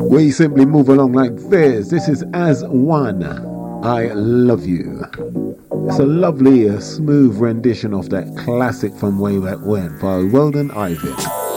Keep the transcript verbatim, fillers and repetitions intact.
We simply move along like this. This is As One, I Love You. It's a lovely, uh, smooth rendition of that classic from way back when by Weldon Ivy.